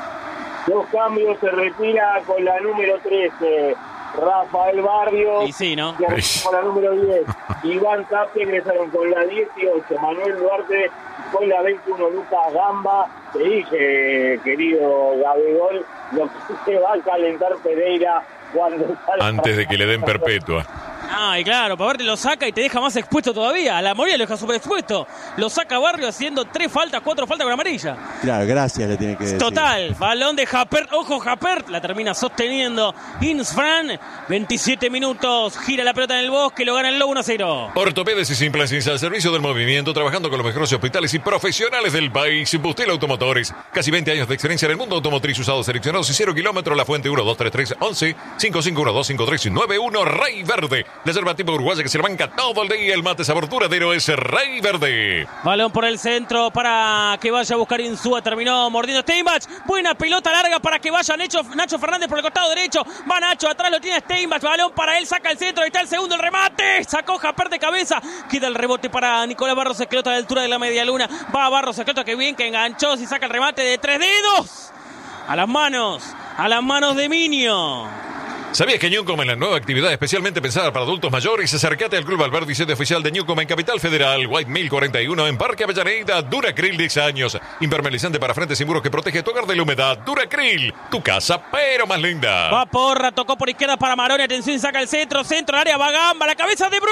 Dos cambios, se retira con la número trece. Rafael Barrios. Y sí, ¿no? Y con la número diez. Iván Tapia ingresaron con la dieciocho. Manuel Duarte con la veintiuno. Lucas Gamba. Te dije, querido Gabigol, lo que se va a calentar Pereira cuando salga. Antes de que le den perpetua. Ay, claro, para verte lo saca y te deja más expuesto todavía. A la Moria lo deja súper expuesto. Lo saca Barrio haciendo tres faltas, cuatro faltas con amarilla. Claro, gracias le tiene que decir. Total, balón de Japert, ojo Japert, la termina sosteniendo Insfran, veintisiete minutos, gira la pelota en el bosque, lo gana el Lobo uno a cero. Ortopedes y Implantes al servicio del movimiento, trabajando con los mejores hospitales y profesionales del país. Bustel Automotores, casi veinte años de experiencia en el mundo automotriz, usados seleccionados y cero kilómetros. La Fuente uno dos tres tres once cinco cinco uno dos cinco tres nueve uno. Rey Verde, la yerba tipo uruguaya que se le banca todo el día. El mate sabor duradero es Rey Verde. Balón por el centro para que vaya a buscar Insúa, terminó mordiendo Steinbach. Buena pelota larga para que vaya Nacho, Nacho Fernández por el costado derecho. Va Nacho, atrás lo tiene Steinbach. Balón para él, saca el centro, ahí está el segundo, el remate. Sacó Japert de cabeza. Queda el rebote para Nicolás Barros Esqueloto a la altura de la media luna. Va Barros Esqueloto, que bien, que enganchó. Si saca el remate de tres dedos. A las manos, a las manos de Minio. ¿Sabías que Newcom es la nueva actividad especialmente pensada para adultos mayores? Acércate al Club Alberdi, sede oficial de Newcom en Capital Federal, White Mill cuarenta y uno, en Parque Avellaneda. Duracril diez años, impermeabilizante para frentes y muros que protege tu hogar de la humedad. Duracril, tu casa pero más linda. Va Porra, tocó por izquierda para Maroni, atención, saca el centro, centro, el área, va Gamba, la cabeza de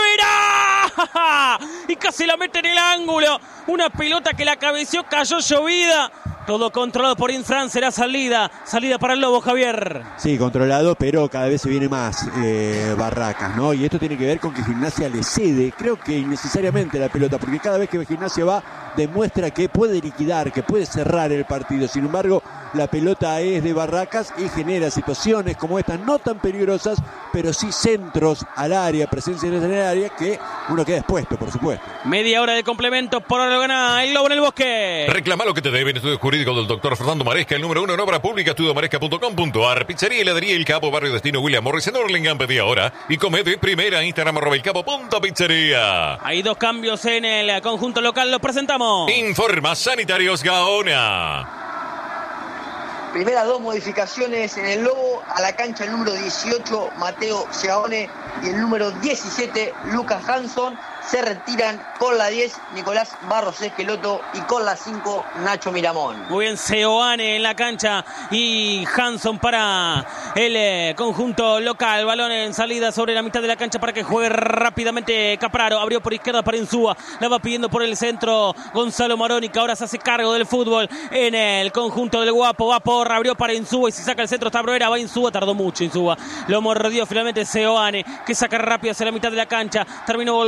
Bruera. Y casi la mete en el ángulo. Una pelota que la cabeció, cayó llovida. Todo controlado por Infran, será salida. Salida para el Lobo, Javier. Sí, controlado, pero cada vez se viene más eh, Barracas, ¿no? Y esto tiene que ver con que Gimnasia le cede, creo que innecesariamente, la pelota, porque cada vez que Gimnasia va, demuestra que puede liquidar, que puede cerrar el partido. Sin embargo, la pelota es de Barracas y genera situaciones como estas, no tan peligrosas, pero sí centros al área, presencia en el área, que uno queda expuesto, por supuesto. Media hora de complemento, por ahora lo gana el Lobo en el Bosque. Reclama lo que te deben. Estudio jurídico del doctor Fernando Maresca, el número uno en obra pública, estudio maresca punto com punto a r. Pizzería y heladería El Capo, barrio Destino William Morris, en Orlingham. Pedí ahora y come de primera. Instagram arroba el capo punto pizzería. Hay dos cambios en el conjunto local, los presentamos. Informa Sanitarios Gaona. Primeras dos modificaciones en el Lobo, a la cancha el número dieciocho, Mateo Ciaone, y el número diecisiete, Lucas Hanson. Se retiran con la diez, Nicolás Barros Esqueloto, y con la cinco, Nacho Miramón. Muy bien, Seoane en la cancha y Hanson para el eh, conjunto local. Balón en salida sobre la mitad de la cancha para que juegue rápidamente Capraro. Abrió por izquierda para Insúa. La va pidiendo por el centro Gonzalo Maroni, que ahora se hace cargo del fútbol en el conjunto del Guapo. Va Porra, abrió para Insúa y si saca el centro está Bruera. Va Insúa, tardó mucho Insúa. Lo mordió finalmente Seoane, que saca rápido hacia la mitad de la cancha. Terminó volviendo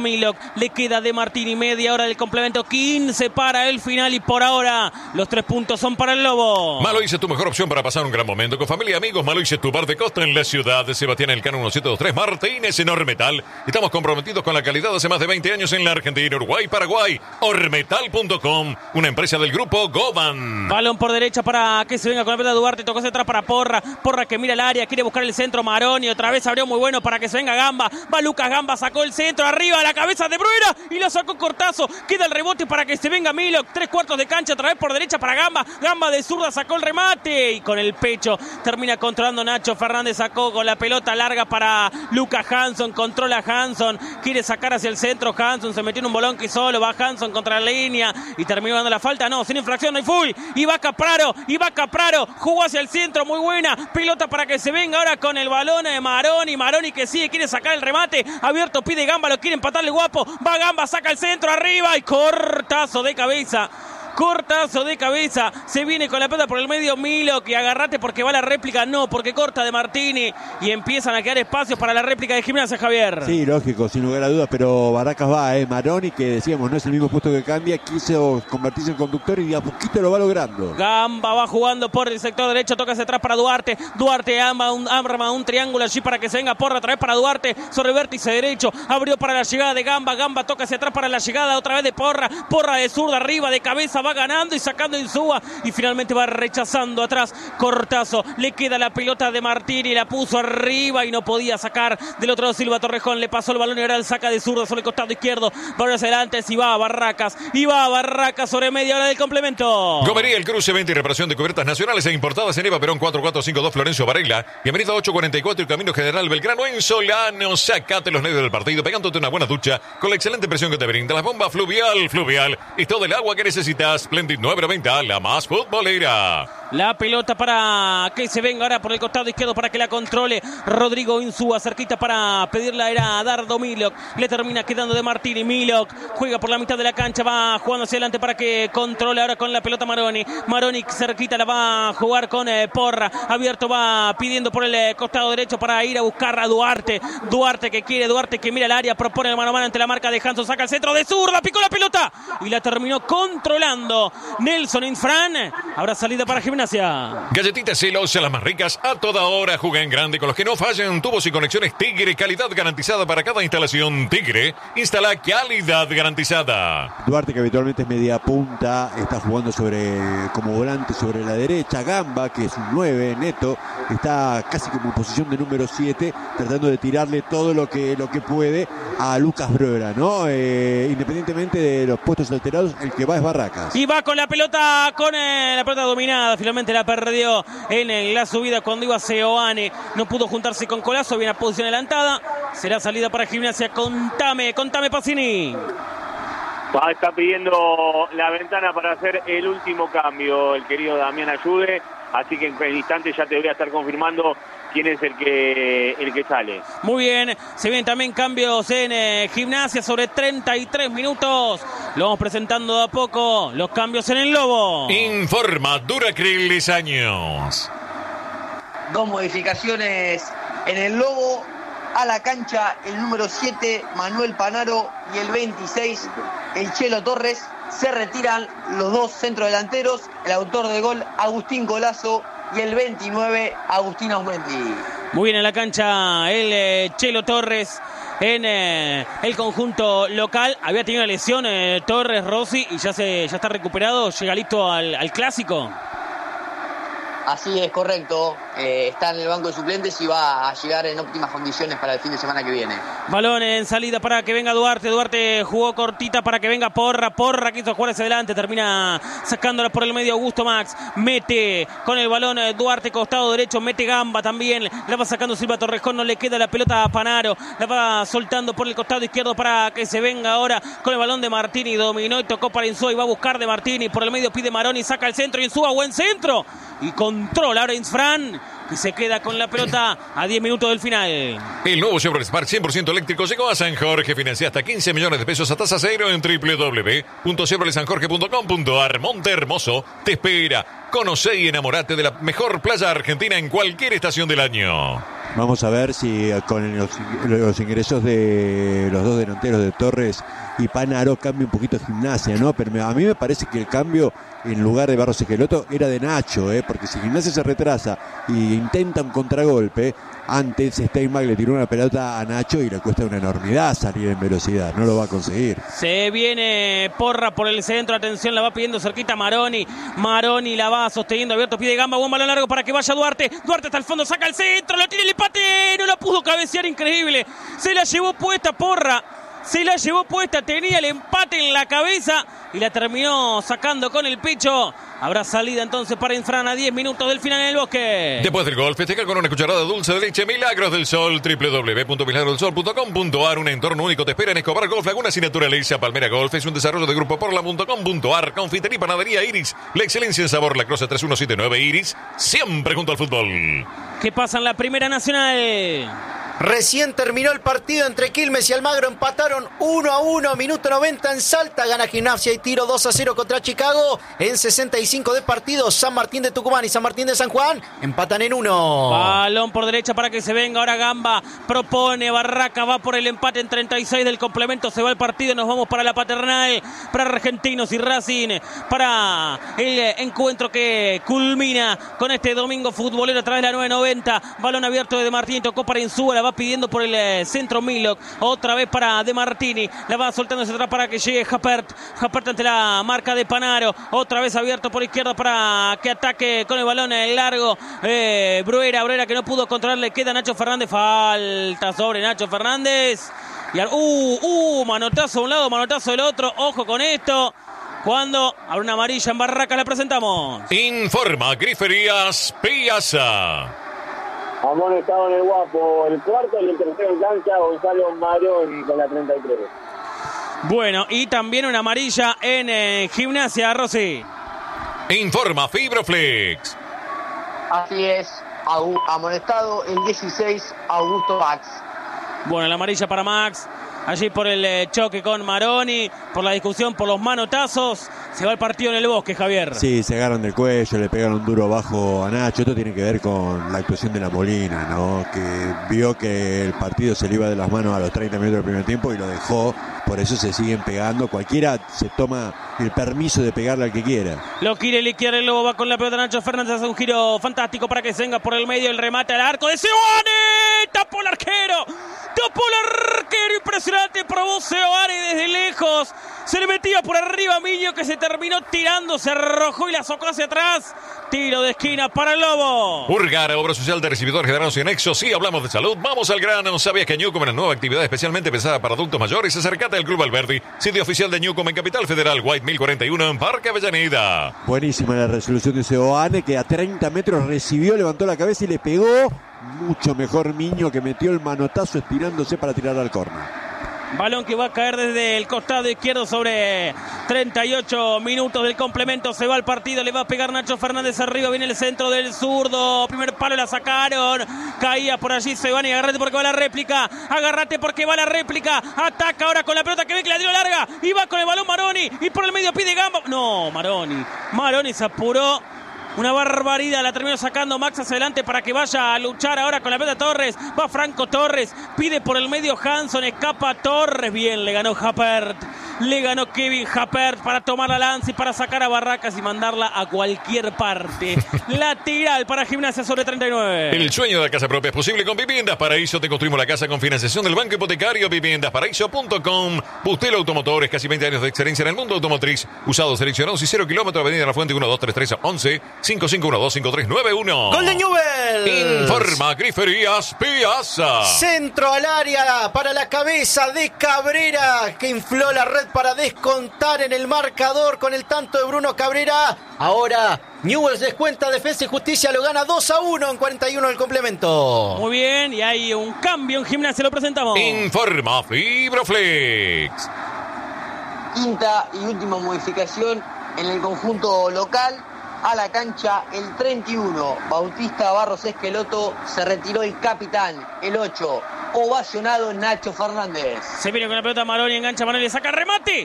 Milok. Le queda De Martini media hora del complemento, quince para el final y por ahora los tres puntos son para el Lobo. Maloise es tu mejor opción para pasar un gran momento con familia y amigos. Maloise es tu bar de costa en la ciudad de Sebastián Elcano mil setecientos veintitrés Martínez en Ormetal. Estamos comprometidos con la calidad hace más de veinte años en la Argentina, Uruguay, Paraguay. Ormetal punto com, una empresa del grupo Goban. Balón por derecha para que se venga con la pelota Duarte, tocó hacia atrás para Porra, Porra que mira el área, quiere buscar el centro, Maroni otra vez abrió muy bueno para que se venga Gamba, va Lucas Gamba, sacó el centro, arriba a la cabeza de Bruera y lo sacó Cortazo, queda el rebote para que se venga Milok, tres cuartos de cancha otra vez por derecha para Gamba, Gamba de zurda sacó el remate y con el pecho termina controlando Nacho Fernández, sacó con la pelota larga para Lucas Hanson, controla Hanson, quiere sacar hacia el centro, Hanson se metió en un bolón que solo, va Hanson contra la línea y terminó dando la falta, no, sin infracción, no hay full, y va Capraro, y va Capraro, jugó hacia el centro, muy buena, pelota para que se venga ahora con el balón de Maroni, Maroni que sigue, quiere sacar el remate, abierto pide Gamba, lo quiere empatarle guapo, va Gamba, saca el centro arriba y cortazo de cabeza. Cortazo de cabeza, se viene con la pelota por el medio Milok y agarrate porque va la réplica, no, porque corta De Martini y empiezan a quedar espacios para la réplica de Gimnasia, Javier. Sí, lógico, sin lugar a dudas, pero Barracas va, eh, Maroni, que decíamos no es el mismo puesto que cambia, quiso convertirse en conductor y a poquito lo va logrando. Gamba va jugando por el sector derecho, toca hacia atrás para Duarte, Duarte arma un, arma un triángulo allí para que se venga Porra, otra vez para Duarte, sobre el vértice derecho, abrió para la llegada de Gamba, Gamba toca hacia atrás para la llegada otra vez de Porra, Porra de zurda arriba, de cabeza, va ganando y sacando Insúa y finalmente va rechazando atrás Cortazo, le queda la pelota de Martini, la puso arriba y no podía sacar del otro lado Silva Torrejón, le pasó el balón y ahora el saca de zurda sobre el costado izquierdo, va hacia adelante, si va a Barracas, y va a Barracas sobre media hora del complemento. Gomería El Cruce, venta y reparación de cubiertas nacionales e importadas en Eva Perón cuatro cuatro cinco dos Florencio Varela y Avenida ocho cuarenta y cuatro y Camino General Belgrano en Solano. Sacate los nervios del partido pegándote una buena ducha con la excelente presión que te brinda la bomba Fluvial, Fluvial y todo el agua que necesitas. Splendid nueve noventa, la más futbolera. La pelota para que se venga ahora por el costado izquierdo para que la controle Rodrigo Insúa, cerquita para pedirla era Dardo Milok, le termina quedando De Martini, Milok juega por la mitad de la cancha, va jugando hacia adelante para que controle ahora con la pelota Maroni, Maroni cerquita la va a jugar con eh, Porra, abierto va pidiendo por el eh, costado derecho para ir a buscar a Duarte, Duarte que quiere, Duarte que mira el área, propone el mano a mano ante la marca de Hanson, saca el centro de zurda, picó la pelota y la terminó controlando Nelson Infran, ahora salida para Gimnasia. Galletitas Celosa, las más ricas a toda hora. Juega en grande con los que no fallan. Tubos y conexiones Tigre, calidad garantizada para cada instalación. Tigre, instala calidad garantizada. Duarte, que habitualmente es media punta, está jugando sobre como volante sobre la derecha. Gamba, que es un nueve neto, está casi como en posición de número siete, tratando de tirarle todo lo que, lo que puede a Lucas Bruera, ¿no? Eh, independientemente de los puestos alterados, el que va es Barracas. Y va con la pelota, con eh, la pelota dominada. Finalmente la perdió en el, la subida cuando iba Seoane. No pudo juntarse con Colazo, viene a posición adelantada. Será salida para Gimnasia. Contame, contame Pacini. Va, está pidiendo la ventana para hacer el último cambio el querido Damián Ayude. Así que en instantes ya te voy a estar confirmando quién es el que el que sale. Muy bien, se vienen también cambios en eh, Gimnasia sobre treinta y tres minutos. Lo vamos presentando de a poco, los cambios en el Lobo. Informa Duracril años. Dos modificaciones en el Lobo. A la cancha el número siete, Manuel Panaro, y el veintiséis, el Chelo Torres. Se retiran los dos centrodelanteros, el autor del gol, Agustín Colazo, y el veintinueve, Agustín Aumendi. Muy bien en la cancha el eh, Chelo Torres en eh, el conjunto local. Había tenido una lesión eh, Torres Rossi y ya, se, ya está recuperado, llega listo al, al clásico. Así es, correcto. Eh, está en el banco de suplentes y va a llegar en óptimas condiciones para el fin de semana que viene. Balón en salida para que venga Duarte. Duarte jugó cortita para que venga Porra. Porra quiso jugar hacia adelante. Termina sacándola por el medio Augusto Max. Mete con el balón Duarte, costado derecho. Mete Gamba también. La va sacando Silva Torrejón. No le queda la pelota a Panaro. La va soltando por el costado izquierdo para que se venga ahora con el balón de Martini. Dominó y tocó para Insúa y va a buscar de Martini. Por el medio pide Maroni. Saca el centro. Insúa, buen centro. Y controla ahora Infran, que se queda con la pelota a diez minutos del final. El nuevo Chevrolet Spark cien por ciento eléctrico llegó a San Jorge. Financia hasta quince millones de pesos a tasa cero en doble u doble u doble u punto chevrolet san jorge punto com punto a r. Monte Hermoso te espera. Conoce y enamorate de la mejor playa argentina en cualquier estación del año. Vamos a ver si con los, los ingresos de los dos delanteros de Torres y Panaro cambia un poquito Gimnasia, ¿no? Pero a mí me parece que el cambio en lugar de Barros Esqueloto era de Nacho, ¿eh? Porque si Gimnasia se retrasa y intenta un contragolpe, antes Steinbach le tiró una pelota a Nacho y le cuesta una enormidad salir en velocidad, no lo va a conseguir. Se viene Porra por el centro, atención, la va pidiendo cerquita Maroni, Maroni la va sosteniendo, abierto, pide Gamba, buen balón largo para que vaya Duarte, Duarte hasta el fondo, saca el centro, lo tira el empate, no la pudo cabecear, increíble, se la llevó puesta Porra. Se la llevó puesta, tenía el empate en la cabeza y la terminó sacando con el pecho. Habrá salida entonces para Infran a diez minutos del final en el Bosque. Después del gol, festeja con una cucharada dulce de leche Milagros del Sol, doble u doble u doble u punto milagros del sol punto com punto a r. Un entorno único te espera en Escobar Golf, Laguna Sin Naturaleza. Palmera Golf es un desarrollo de Grupo Porla punto com punto a r. Confitería y panadería Iris, la excelencia en sabor. La Croce tres uno siete nueve Iris, siempre junto al fútbol. ¿Qué pasa en la Primera Nacional? Recién terminó el partido entre Quilmes y Almagro, empataron uno a uno, minuto noventa en Salta, gana Gimnasia y Tiro dos a cero contra Chicago. En sesenta y cinco de partido, San Martín de Tucumán y San Martín de San Juan empatan en uno. Balón por derecha para que se venga, ahora Gamba propone, Barraca va por el empate en treinta y seis del complemento, se va el partido, nos vamos para la Paternal, para Argentinos y Racing, para el encuentro que culmina con este domingo futbolero a través de la nueve noventa, balón abierto de De Martini, tocó para Insúa, la va pidiendo por el eh, centro Milok, otra vez para De Martini, la va soltando hacia atrás para que llegue Japert, Japert ante la marca de Panaro, otra vez abierto por izquierda para que ataque con el balón eh, largo, eh, Bruera, Bruera que no pudo controlar, le queda Nacho Fernández, falta sobre Nacho Fernández, y al, uh, uh, manotazo a un lado, manotazo del otro, ojo con esto, cuando habrá una amarilla en Barraca, la presentamos. Informa Griferías Piazza. Amonestado en el Guapo, el cuarto y el tercero en cancha, Gonzalo Maroni con la treinta y tres. Bueno, y también una amarilla en eh, Gimnasia, Rossi. Informa Fibroflex. Así es, amonestado el dieciséis, Augusto Max. Bueno, la amarilla para Max, allí por el eh, choque con Maroni, por la discusión, por los manotazos. Se va el partido en el Bosque, Javier. Sí, se agarran del cuello, le pegaron duro abajo a Nacho. Esto tiene que ver con la actuación de la Molina, ¿no? Que vio que el partido se le iba de las manos a los treinta minutos del primer tiempo y lo dejó. Por eso se siguen pegando. Cualquiera se toma el permiso de pegarle al que quiera. Lo quiere liquidar el Lobo, va con la pelota Nacho Fernández, hace un giro fantástico para que se venga por el medio, el remate al arco de Seoane. Tapó el arquero. Tapó el arquero, impresionante. Probó Seoane desde lejos. Se le metía por arriba a Miño, que se terminó tirando, se arrojó y la socó hacia atrás. Tiro de esquina para el Lobo. Urgara, obra social de recibidores de granos y anexos. Sí, hablamos de salud. Vamos al grano. ¿Sabías que Newcom es una nueva actividad especialmente pensada para adultos mayores? Acercate al Club Alberdi, sitio oficial de Newcom en Capital Federal, White mil cuarenta y uno en Parque Avellaneda. Buenísima la resolución de Seoane, que a treinta metros recibió, levantó la cabeza y le pegó. Mucho mejor Miño, que metió el manotazo estirándose para tirar al córner. Balón que va a caer desde el costado izquierdo sobre treinta y ocho minutos del complemento. Se va el partido, le va a pegar Nacho Fernández arriba. Viene el centro del zurdo. Primer palo, la sacaron. Caía por allí Sebani. Agárrate porque va la réplica. Agárrate porque va la réplica. Ataca ahora con la pelota que ve que la dio larga. Y va con el balón Maroni. Y por el medio pide Gamba. No, Maroni. Maroni se apuró. Una barbaridad, la terminó sacando Max hacia adelante para que vaya a luchar ahora con la pelota Torres. Va Franco Torres, pide por el medio Hanson, escapa Torres. Bien, le ganó Japert. Le ganó Kevin Japert para tomar la lanza y para sacar a Barracas y mandarla a cualquier parte. Lateral para Gimnasia sobre treinta y nueve. El sueño de la casa propia es posible con Viviendas Paraíso. Te construimos la casa con financiación del Banco Hipotecario. Viviendas Paraíso punto com. Bustelo Automotores, casi veinte años de excelencia en el mundo automotriz. Usados, seleccionados y cero kilómetros. Avenida La Fuente uno dos tres tres once cinco cinco uno dos cinco tres nueve uno. Gol de Newell. Informa Griferías Piazza. Centro al área para la cabeza de Cabrera, que infló la red para descontar en el marcador con el tanto de Bruno Cabrera. Ahora Newell's descuenta, Defensa y Justicia lo gana dos a uno en cuarenta y uno del complemento. Muy bien, y hay un cambio en Gimnasia, lo presentamos. Informa Fibroflex. Quinta y última modificación en el conjunto local. A la cancha el treinta y uno, Bautista Barros Esqueloto, se retiró el capitán, el ocho, ovacionado Nacho Fernández. Se viene con la pelota Maroni, engancha Maroni, le saca remate.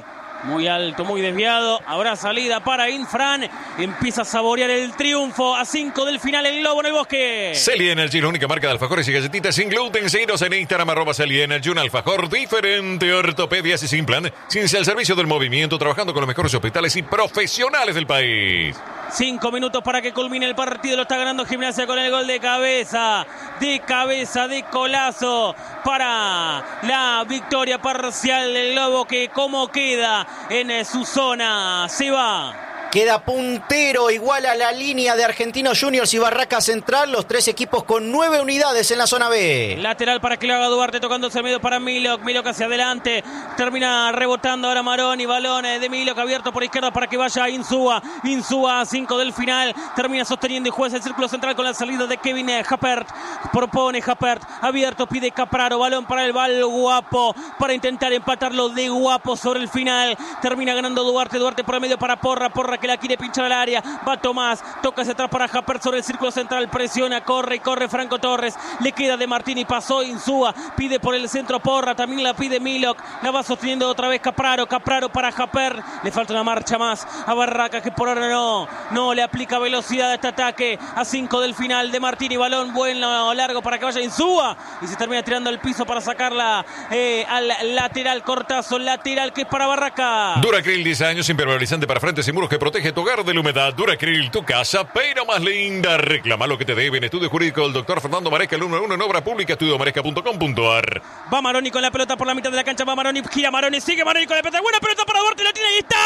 Muy alto, muy desviado. Habrá salida para Infran. Empieza a saborear el triunfo a cinco del final el Lobo en el Bosque. Celi Energy, la única marca de alfajores y galletitas sin gluten. Seguinos en Instagram, arroba Celi Energy, un alfajor diferente, ortopedias y sin plan. Ciencia al servicio del movimiento, trabajando con los mejores hospitales y profesionales del país. Cinco minutos para que culmine el partido. Lo está ganando Gimnasia con el gol de cabeza. De cabeza, de colazo. Para la victoria parcial del Lobo, que como queda en su zona se va. Queda puntero, igual a la línea de Argentinos Juniors y Barraca Central. Los tres equipos con nueve unidades en la zona B. Lateral para que lo haga Duarte, tocándose el medio para Milok. Milok hacia adelante. Termina rebotando ahora Maroni. Balón de Milok abierto por izquierda para que vaya Insúa. Insúa a cinco del final. Termina sosteniendo y jueza el círculo central con la salida de Kevin Japert. Propone Japert. Abierto, pide Capraro. Balón para el Bal Guapo. Para intentar empatarlo de Guapo sobre el final. Termina ganando Duarte. Duarte por el medio para Porra. Porra que la quiere pinchar al área, va Tomás, toca hacia atrás para Japert sobre el círculo central, presiona, corre y corre Franco Torres, le queda de Martini, pasó Insúa, pide por el centro Porra, también la pide Milok, la va sosteniendo otra vez Capraro, Capraro para Japert, le falta una marcha más a Barraca que por ahora no, no le aplica velocidad a este ataque, a cinco del final de Martini, balón bueno largo para que vaya Insúa y se termina tirando al piso para sacarla eh, al lateral, cortazo lateral que es para Barraca. Duracril, diez años, impermeabilizante para frentes y muros que protege tu hogar de la humedad. Duracril, tu casa, pero más linda. Reclama lo que te deben. Estudio jurídico del doctor Fernando Maresca, el número uno en obra pública, estudio maresca punto com punto a r. Va Maroni con la pelota por la mitad de la cancha, va Maroni, gira Maroni, sigue Maroni con la pelota, buena pelota para Duarte, lo tiene y está.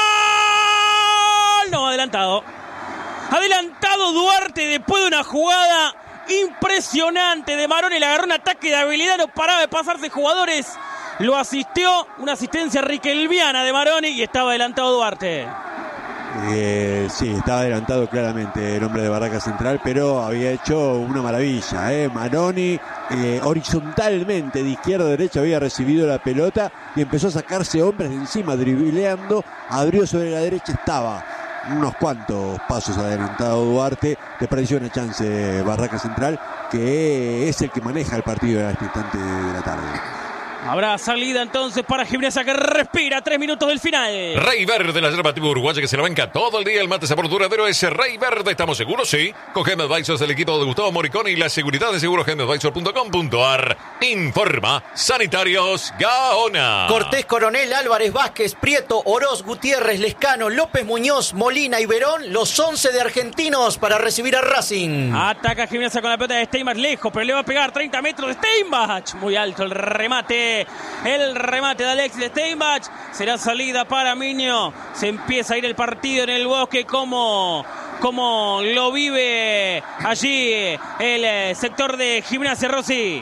No, adelantado. Adelantado Duarte después de una jugada impresionante de Maroni, le agarró un ataque de habilidad, no paraba de pasarse jugadores. Lo asistió, una asistencia riquelviana de Maroni y estaba adelantado Duarte. Eh, sí, estaba adelantado claramente el hombre de Barraca Central, pero había hecho una maravilla. Eh. Maroni eh, horizontalmente de izquierda a derecha había recibido la pelota y empezó a sacarse hombres de encima, dribleando, abrió sobre la derecha, estaba unos cuantos pasos adelantado Duarte, desperdició una chance Barraca Central, que es el que maneja el partido a este instante de la tarde. Habrá salida entonces para Gimnasia que respira tres minutos del final. Rey Verde, la yerba tipo uruguaya que se la banca todo el día. El mate sabor duradero es Rey Verde. ¿Estamos seguros? Sí. Con G M Advisors, el equipo de Gustavo Moriconi y la seguridad de seguros G M Advisor punto com punto a r. Informa Sanitarios Gaona. Cortés, Coronel, Álvarez, Vázquez, Prieto, Oroz, Gutiérrez, Lescano, López, Muñoz, Molina y Verón. Los once de Argentinos para recibir a Racing. Ataca Gimnasia con la pelota de Steinbach lejos, pero le va a pegar treinta metros de Steinbach. Muy alto el remate. El remate de Alexis Steinbach. Será salida para Miño. Se empieza a ir el partido en el Bosque como, como lo vive allí el sector de Gimnasia, Rossi.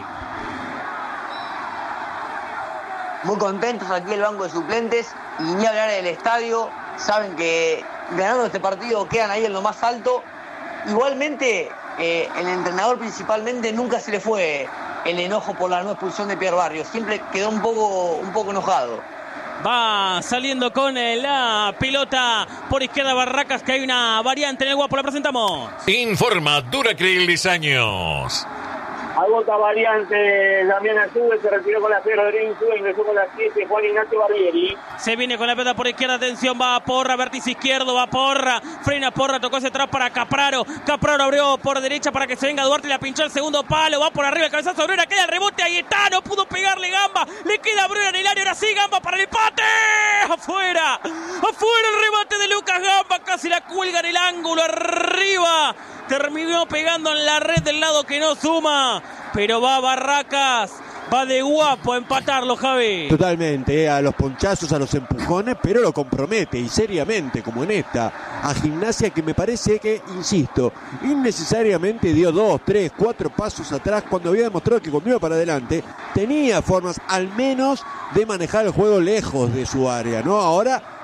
Muy contentos aquí el banco de suplentes y ni hablar del estadio. Saben que ganando este partido quedan ahí en lo más alto. Igualmente eh, el entrenador principalmente nunca se le fue el enojo por la no expulsión de Pierre Barrios. Siempre quedó un poco, un poco enojado. Va saliendo con la pelota por izquierda Barracas, que hay una variante en el Guapo. La presentamos. Informa Duracril, diez años. Agota variante, Damián Azube se retiró con la cero, Rinsu ingresó con la siete, Juan Ignacio Barbieri. Se viene con la pelota por izquierda, atención, va a Porra, vértice izquierdo, va a Porra, frena Porra, tocó hacia atrás para Capraro, Capraro abrió por derecha para que se venga Duarte, la pinchó el segundo palo, va por arriba, el cabezazo de Brera, queda el rebote, ahí está, no pudo pegarle Gamba, le queda Brera en el área, ahora sí, Gamba para el empate, afuera, afuera el remate de Lucas Gamba, casi la cuelga en el ángulo, arriba. Terminó pegando en la red del lado que no suma, pero va Barracas, va de Guapo a empatarlo, Javi. Totalmente, eh, a los ponchazos, a los empujones, pero lo compromete y seriamente, como en esta, a Gimnasia que me parece que, insisto, innecesariamente dio dos, tres, cuatro pasos atrás cuando había demostrado que cuando iba para adelante tenía formas al menos de manejar el juego lejos de su área, ¿no? Ahora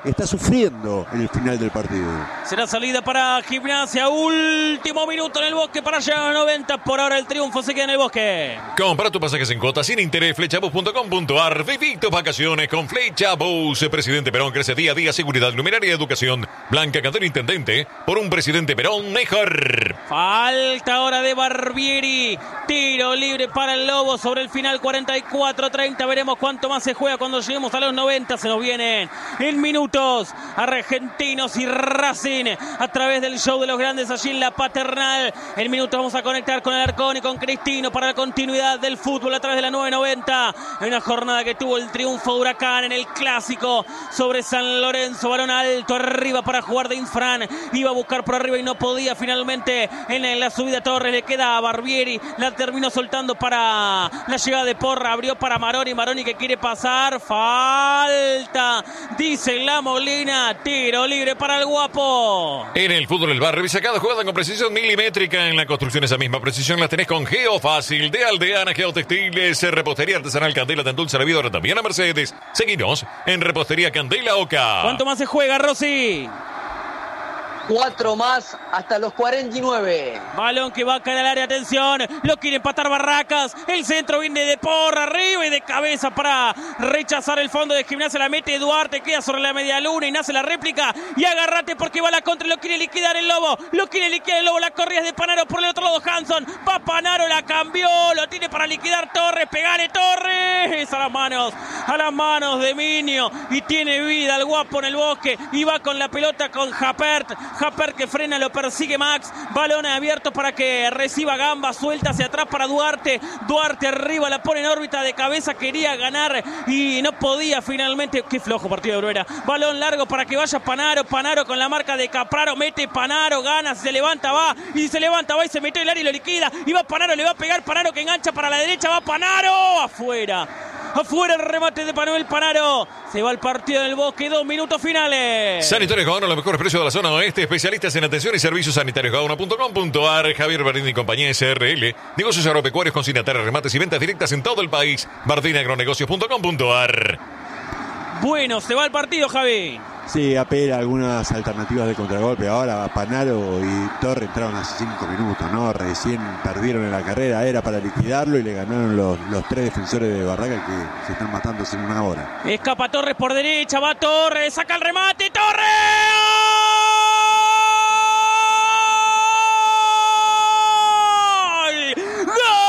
está sufriendo en el final del partido. Será salida para Gimnasia, último minuto en el Bosque para llegar a los noventa. Por ahora el triunfo se queda en el Bosque. Compra tus pasajes en cuotas sin interés, flechabus punto com punto ar. Viví tus vacaciones con Flechabus. Presidente Perón crece día a día, seguridad, luminaria y educación. Blanca Cantero intendente, por un Presidente Perón mejor. Falta ahora de Barbieri. Tiro libre para el Lobo sobre el final, cuarenta y cuatro treinta. Veremos cuánto más se juega cuando lleguemos a los noventa. Se nos vienen en minutos Argentinos y Racing a través del show de los grandes allí en La Paternal. En minutos vamos a conectar con Alarcón y con Cristino para la continuidad del fútbol a través de la nueve noventa. En una jornada que tuvo el triunfo de Huracán en el clásico sobre San Lorenzo. Balón alto arriba para jugar de Infran. Iba a buscar por arriba y no podía. Finalmente en la subida Torres le queda a Barbieri. La terminó soltando para la llegada de Porra. Abrió para Maroni. Maroni que quiere pasar. Falta. Dice la Molina. Tiro libre para el Guapo. En el fútbol el bar, revisa cada jugada con precisión milimétrica. En la construcción esa misma precisión la tenés con Geofácil de Aldeana Geotextiles, Repostería Artesanal Candela, te endulza la vida, ahora también a Mercedes. Seguinos en Repostería Candela Oca. ¿Cuánto más se juega, Rossi? Cuatro más hasta los cuarenta y nueve. Balón que va a caer al área, atención, lo quiere empatar Barracas, el centro viene de Porra, arriba y de cabeza para rechazar el fondo de Gimnasia, la mete Duarte, queda sobre la media luna y nace la réplica, y agárrate porque va la contra, lo quiere liquidar el Lobo, lo quiere liquidar el Lobo, la corrida es de Panaro, por el otro lado Hanson, va Panaro, la cambió, lo tiene para liquidar Torres, pegale Torres, a las manos, a las manos de Minio, y tiene vida el Guapo en el Bosque, y va con la pelota con Japert, Japper que frena, lo persigue Max. Balón abierto para que reciba Gamba. Suelta hacia atrás para Duarte. Duarte arriba, la pone en órbita de cabeza. Quería ganar y no podía finalmente. Qué flojo partido de Bruera. Balón largo para que vaya Panaro. Panaro con la marca de Capraro. Mete Panaro, gana, se levanta, va. Y se levanta, va y se mete el área y lo liquida. Y va Panaro, le va a pegar Panaro que engancha para la derecha. Va Panaro. Afuera. Afuera el remate de Manuel Panaro. Se va el partido del Bosque, dos minutos finales. Sanitarios Gaona, los mejores precios de la zona oeste. Especialistas en atención y servicios sanitarios gaona punto com punto ar. Javier Bardini y compañía S R L. Negocios agropecuarios con signatarios, remates y ventas directas en todo el país. Bardini agronegocios punto com punto ar. Bueno, se va el partido, Javi. Sí, apela algunas alternativas de contragolpe. Ahora Panaro y Torre entraron hace cinco minutos, ¿no? Recién perdieron en la carrera, era para liquidarlo y le ganaron los, los tres defensores de Barraca que se están matando en una hora. Escapa Torres por derecha, va Torres, saca el remate, ¡Torres!